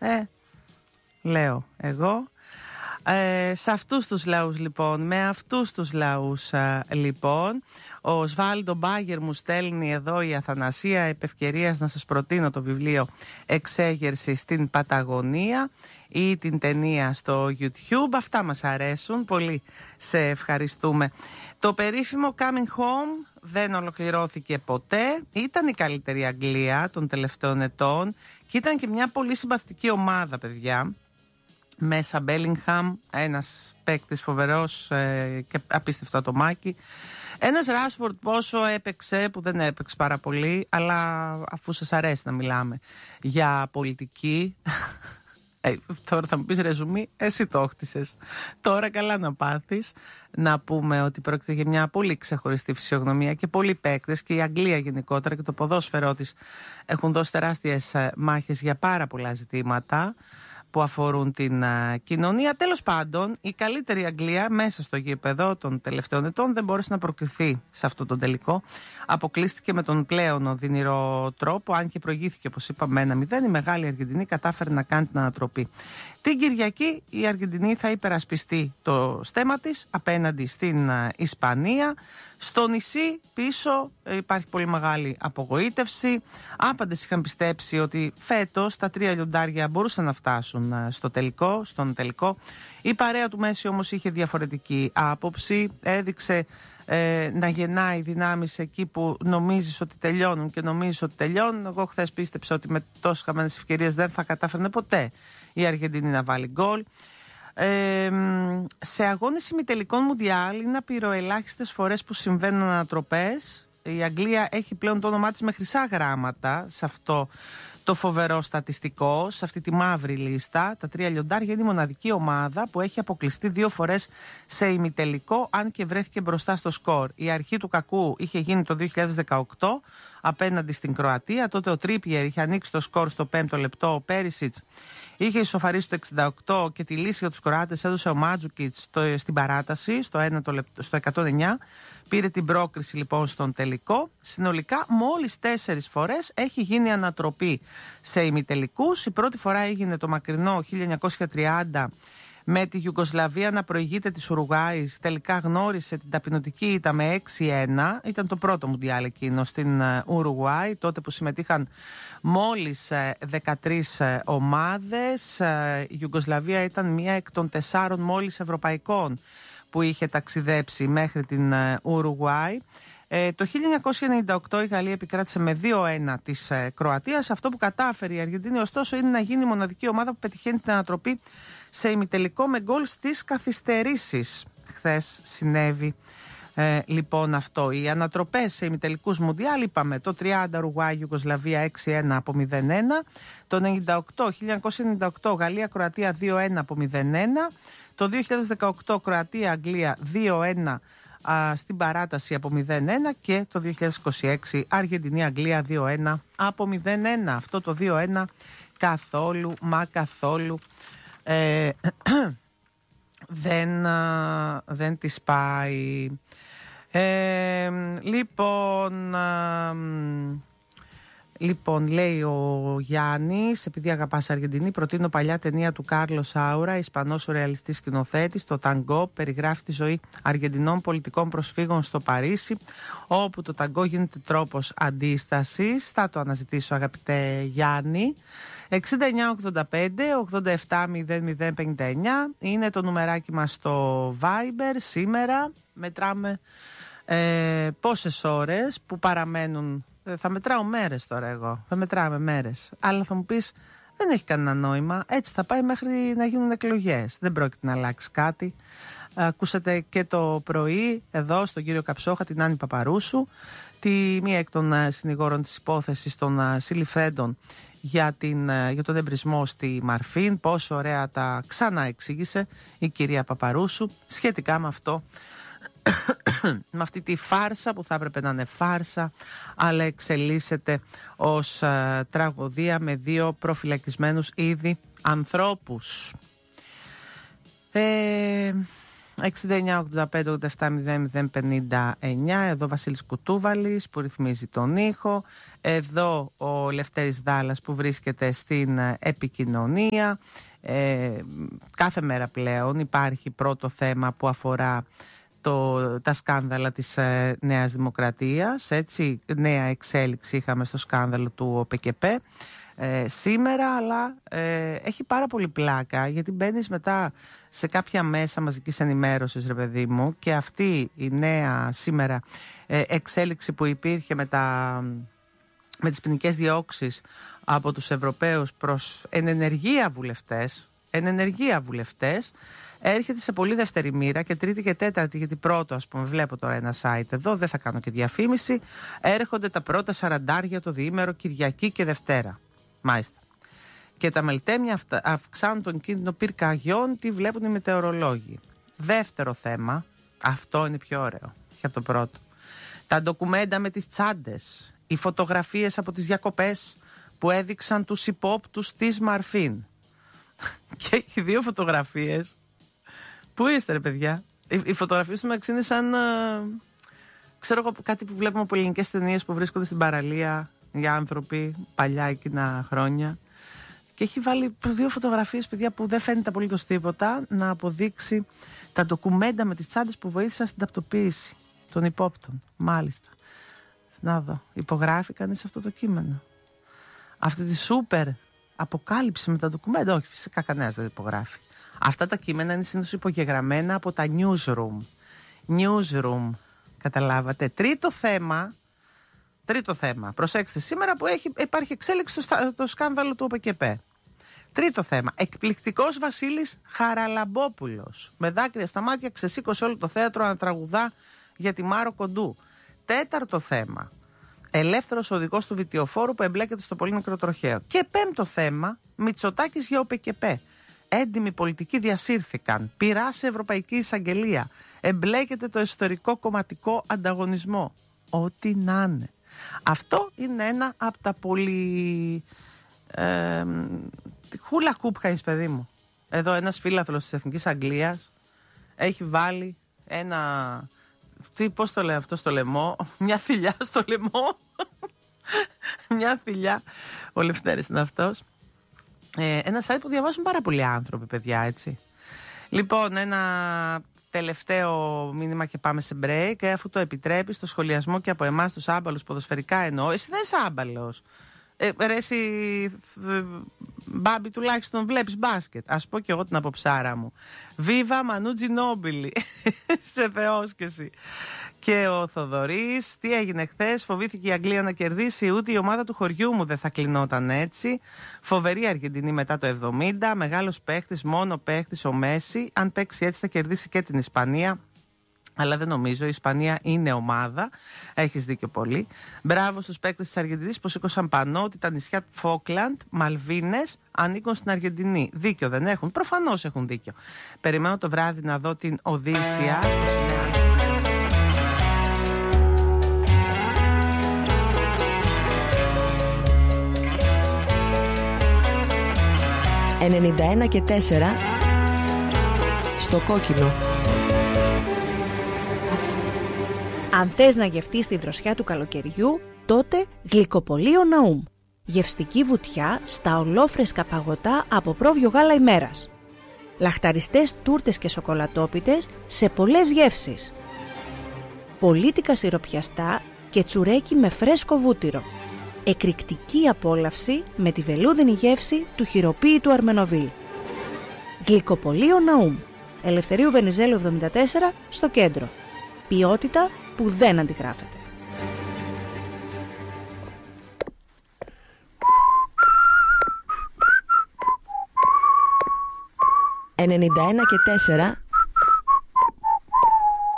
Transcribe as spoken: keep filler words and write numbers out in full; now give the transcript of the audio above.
Ε, λέω εγώ. Ε, σε αυτούς τους λαούς λοιπόν, με αυτούς τους λαούς α, λοιπόν, ο Σβάλντο Μπάγερ μου στέλνει εδώ η Αθανασία επ' ευκαιρίας να σας προτείνω το βιβλίο «Εξέγερση στην Παταγωνία» ή την ταινία στο YouTube. Αυτά μας αρέσουν πολύ, σε ευχαριστούμε. Το περίφημο Coming Home δεν ολοκληρώθηκε ποτέ. Ήταν η καλύτερη Αγγλία των τελευταίων ετών και ήταν και μια πολύ συμπαθητική ομάδα, παιδιά. Μέσα Μπέλιγχαμ, ένας παίκτης φοβερός ε, και απίστευτο ατομάκι. Ένας Ράσφορντ πόσο έπαιξε, που δεν έπαιξε πάρα πολύ, αλλά αφού σας αρέσει να μιλάμε για πολιτική, ε, τώρα θα μου πεις ρεζουμί, εσύ το χτίσες. Τώρα καλά να πάθεις. Να πούμε ότι πρόκειται για μια πολύ ξεχωριστή φυσιογνωμία και πολλοί παίκτες και η Αγγλία γενικότερα και το ποδόσφαιρό της έχουν δώσει τεράστιες μάχες για πάρα πολλά ζητήματα που αφορούν την uh, κοινωνία. Τέλος πάντων, η καλύτερη Αγγλία μέσα στο γήπεδο των τελευταίων ετών δεν μπόρεσε να προκριθεί σε αυτό τον τελικό. Αποκλείστηκε με τον πλέον οδυνηρό τρόπο, αν και προηγήθηκε, όπως είπαμε, ένα μηδέν. Η μεγάλη Αργεντινή κατάφερε να κάνει την ανατροπή. Την Κυριακή η Αργεντινή θα υπερασπιστεί το στέμμα της απέναντι στην uh, Ισπανία. Στο νησί πίσω υπάρχει πολύ μεγάλη απογοήτευση. Άπαντες είχαν πιστέψει ότι φέτος τα τρία λιοντάρια μπορούσαν να φτάσουν στο τελικό, στον τελικό. Η παρέα του Μέση όμως είχε διαφορετική άποψη. Έδειξε ε, να γεννάει δυνάμεις εκεί που νομίζεις ότι τελειώνουν και νομίζεις ότι τελειώνουν. Εγώ χθες πίστεψα ότι με τόσες χαμένες ευκαιρίες δεν θα κατάφερνε ποτέ η Αργεντινή να βάλει γκολ. Ε, σε αγώνες ημιτελικών Μουντιάλ είναι απειροελάχιστες φορές που συμβαίνουν ανατροπές. Η Αγγλία έχει πλέον το όνομά της με χρυσά γράμματα σε αυτό το φοβερό στατιστικό, σε αυτή τη μαύρη λίστα. Τα τρία λιοντάρια είναι η μοναδική ομάδα που έχει αποκλειστεί δύο φορές σε ημιτελικό, αν και βρέθηκε μπροστά στο σκορ. Η αρχή του κακού είχε γίνει το δύο χιλιάδες δεκαοκτώ απέναντι στην Κροατία. Τότε ο Τρίπιερ είχε ανοίξει το σκορ στο πέμπτο λεπτό. Ο Πέρισιτς είχε ισοφαρίσει το εξήντα οκτώ και τη λύση για τους Κροάτες έδωσε ο Μάντζουκιτς στην παράταση, στο, ένα το λεπτό, στο εκατόν εννιά. Πήρε την πρόκριση λοιπόν στον τελικό. Συνολικά μόλις τέσσερις φορές έχει γίνει ανατροπή σε ημιτελικούς. Η πρώτη φορά έγινε το μακρινό χίλια εννιακόσια τριάντα με τη Ιουγκοσλαβία να προηγείται της Ουρουγουάης. Τελικά γνώρισε την ταπεινωτική ήττα με έξι ένα. Ήταν το πρώτο Μουντιάλ εκείνο στην Ουρουγουάη, τότε που συμμετείχαν μόλις δεκατρείς ομάδες. Η Ιουγκοσλαβία ήταν μία εκ των τεσσάρων μόλις ευρωπαϊκών που είχε ταξιδέψει μέχρι την Ουρουγουάη. Ε, το χίλια εννιακόσια ενενήντα οκτώ η Γαλλία επικράτησε με δύο ένα της ε, Κροατίας. Αυτό που κατάφερε η Αργεντινή ωστόσο είναι να γίνει η μοναδική ομάδα που πετυχαίνει την ανατροπή σε ημιτελικό με γκολ στις καθυστερήσεις. Χθες συνέβη ε, λοιπόν αυτό. Οι ανατροπές σε ημιτελικούς Μουντιάλ, είπαμε, το τριάντα Ουρουγουάη Ιουγκοσλαβία έξι ένα από μηδέν ένα, το ενενήντα οκτώ, χίλια εννιακόσια ενενήντα οκτώ Γαλλία Κροατία δύο ένα από μηδέν ένα, το δύο χιλιάδες δεκαοκτώ Κροατία Αγγλία δύο ένα α, στην παράταση από μηδέν ένα και το δύο χιλιάδες είκοσι έξι Αργεντινή Αγγλία δύο ένα από μηδέν ένα. Αυτό το δύο ένα καθόλου μα καθόλου ε, δεν, α, δεν της πάει. Ε, λοιπόν... Α, Λοιπόν, λέει ο Γιάννης, επειδή αγαπάς Αργεντινή, προτείνω παλιά ταινία του Κάρλος Σάουρα, Ισπανός σουρεαλιστής σκηνοθέτης, το Ταγκό, περιγράφει τη ζωή Αργεντινών πολιτικών προσφύγων στο Παρίσι, όπου το ταγκό γίνεται τρόπος αντίστασης. Θα το αναζητήσω, αγαπητέ Γιάννη. εξήντα εννιά ογδόντα πέντε ογδόντα επτά μηδέν μηδέν πενήντα εννιά είναι το νουμεράκι μας στο Viber. Σήμερα μετράμε ε, πόσες ώρες που παραμένουν. Θα μετράω μέρες τώρα εγώ. Θα μετράμε μέρες. Αλλά θα μου πεις, δεν έχει κανένα νόημα. Έτσι θα πάει μέχρι να γίνουν εκλογές. Δεν πρόκειται να αλλάξει κάτι. Ακούσατε και το πρωί εδώ στον κύριο Καψόχα την Άννη Παπαρούσου, τη μία εκ των συνηγόρων της υπόθεσης των συλληφθέντων για, την, για τον εμπρισμό στη Μαρφίν. Πόσο ωραία τα ξαναεξήγησε η κυρία Παπαρούσου σχετικά με αυτό. Με αυτή τη φάρσα που θα έπρεπε να είναι φάρσα, αλλά εξελίσσεται ως uh, τραγωδία με δύο προφυλακισμένους ήδη ανθρώπους. Ε, εξήντα εννιά ογδόντα πέντε ογδόντα επτά μηδέν μηδέν πενήντα εννιά. Εδώ Βασίλης Κουτούβαλης που ρυθμίζει τον ήχο. Εδώ ο Λευτέρης Δάλλας που βρίσκεται στην επικοινωνία. Ε, κάθε μέρα πλέον υπάρχει πρώτο θέμα που αφορά το, τα σκάνδαλα της ε, Νέας Δημοκρατίας. Έτσι, νέα εξέλιξη είχαμε στο σκάνδαλο του ΟΠΚΠ ε, σήμερα, αλλά ε, έχει πάρα πολύ πλάκα, γιατί μπαίνεις μετά σε κάποια μέσα μαζικής ενημέρωσης, ρε παιδί μου, και αυτή η νέα σήμερα ε, εξέλιξη που υπήρχε με, τα, με τις ποινικές διώξεις από τους Ευρωπαίους προς ενενεργεία βουλευτές, ενενεργεία βουλευτές, έρχεται σε πολύ δεύτερη μοίρα και τρίτη και τέταρτη, γιατί πρώτο, ας πούμε, βλέπω τώρα ένα site εδώ, δεν θα κάνω και διαφήμιση, έρχονται τα πρώτα σαραντάρια το διήμερο Κυριακή και Δευτέρα. Μάλιστα. Και τα μελτέμια αυξάνουν τον κίνδυνο πυρκαγιών, τι βλέπουν οι μετεωρολόγοι. Δεύτερο θέμα, αυτό είναι πιο ωραίο και από το πρώτο. Τα ντοκουμέντα με τις τσάντες, οι φωτογραφίες από τις διακοπές που έδειξαν τους υπόπτους της Μαρφίν. Και έχει δύο φωτογραφίες. Πού είστε, ρε παιδιά? Οι, οι φωτογραφίες του μεταξύ είναι σαν uh, ξέρω εγώ, κάτι που βλέπουμε από ελληνικές ταινίες που βρίσκονται στην παραλία για άνθρωποι παλιά εκείνα χρόνια. Και έχει βάλει δύο φωτογραφίες, παιδιά, που δεν φαίνεται απολύτως τίποτα, να αποδείξει τα ντοκουμέντα με τις τσάντες που βοήθησαν στην ταυτοποίηση των υπόπτων. Μάλιστα. Να δω, υπογράφει κανείς αυτό το κείμενο? Αυτή τη σούπερ αποκάλυψη με τα ντοκουμέντα? Όχι, φυσικά κανένας δεν υπογράφει. Αυτά τα κείμενα είναι συνήθως υπογεγραμμένα από τα newsroom. Newsroom, καταλάβατε. Τρίτο θέμα, τρίτο θέμα. Προσέξτε, σήμερα που έχει, υπάρχει εξέλιξη στο το σκάνδαλο του ΟΠΚΠ. Τρίτο θέμα. Εκπληκτικός Βασίλης Χαραλαμπόπουλος. Με δάκρυα στα μάτια ξεσήκωσε όλο το θέατρο να τραγουδά για τη Μάρο Κοντού. Τέταρτο θέμα. Ελεύθερος οδηγός του βιτιοφόρου που εμπλέκεται στο πολύ μικρό τροχαίο. Και πέμπτο θέμα. Μητσοτάκης για ΟΠΚΠ. Έντιμοι πολιτικοί διασύρθηκαν. Πειρά σε Ευρωπαϊκή Εισαγγελία. Εμπλέκεται το ιστορικό κομματικό ανταγωνισμό. Ό,τι να είναι. Αυτό είναι ένα από τα πολύ ε, χούλα κούπχα, παιδί μου. Εδώ ένας φίλαθλος της Εθνικής Αγγλίας έχει βάλει ένα, τι, πώς το λέει αυτό, στο λαιμό, μια θηλιά στο λαιμό. Μια θηλιά. Ο Λευτέρης είναι αυτός. Ε, ένα site που διαβάζουν πάρα πολλοί άνθρωποι, παιδιά, έτσι. Λοιπόν, ένα τελευταίο μήνυμα και πάμε σε break. Αφού το επιτρέπει στο σχολιασμό και από εμάς τους άμπαλους ποδοσφαιρικά εννοώ. Εσύ δεν είσαι άμπαλος. Ε, ρε εσύ, Μπάμπη, τουλάχιστον βλέπεις μπάσκετ. Ας πω και εγώ την αποψάρα μου. Βίβα Μανού Τζινόμπιλι. Σε θεός κι εσύ. Και ο Θοδωρής, τι έγινε χθες? Φοβήθηκε η Αγγλία να κερδίσει, ούτε η ομάδα του χωριού μου δεν θα κλεινόταν έτσι. Φοβερή Αργεντινή μετά το εβδομήντα. Μεγάλος παίχτης, μόνο παίχτης ο Μέση. Αν παίξει έτσι θα κερδίσει και την Ισπανία. Αλλά δεν νομίζω, η Ισπανία είναι ομάδα. Έχεις δίκιο πολύ. Μπράβο στους παίκτες της Αργεντινής που σήκωσαν πανό ότι τα νησιά Φόκλαντ, Μαλβίνες ανήκουν στην Αργεντινή. Δίκιο δεν έχουν? Προφανώς έχουν δίκιο. Περιμένω το βράδυ να δω την Οδύσσια στο σημείο. ενενήντα ένα και τέσσερα στο κόκκινο. Αν θες να γευτείς τη δροσιά του καλοκαιριού, τότε Γλυκοπωλείο Ναούμ. Γευστική βουτιά στα ολόφρεσκα παγωτά από πρόβιο γάλα ημέρας. Λαχταριστές τούρτες και σοκολατόπιτες σε πολλές γεύσεις. Πολίτικα σιροπιαστά και τσουρέκι με φρέσκο βούτυρο. Εκρηκτική απόλαυση με τη βελούδινη γεύση του χειροποίητου Αρμενοβίλ. Γλυκοπωλείο Ναούμ. Ελευθερίου Βενιζέλου εβδομήντα τέσσερα στο κέντρο. Ποιότητα που δεν αντιγράφεται. ενενήντα ένα και τέσσερα